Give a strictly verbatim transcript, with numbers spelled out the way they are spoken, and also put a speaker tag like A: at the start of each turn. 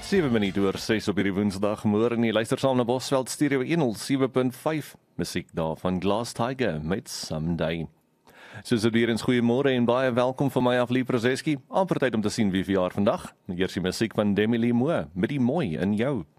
A: sewe minute oor ses op hierdie Woensdag môre en jy luister saam na Bosveld Stereo honderd sewe punt vyf. Musiek daar van Glass Tiger met Someday. Soos dit weer eens goeiemôre en baie welkom van my af Lee Prozeski. Amper tyd om te sien wie verjaar vandag. Eers die musiek van Demi Lee Moore met die mooi in jou.